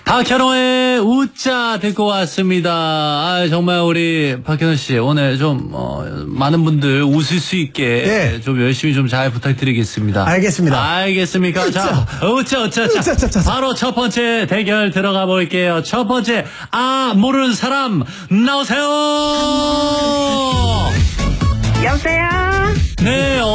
박현호의 웃자 듣고 왔습니다. 아, 정말 우리 박현호 씨 오늘 좀 많은 분들 웃을 수 있게 네. 좀 열심히 좀 잘 부탁드리겠습니다. 알겠습니다. 알겠습니까? 자, 웃자. 바로 첫 번째 대결 들어가 볼게요. 첫 번째 모르는 사람 나오세요. 여보세요? 네.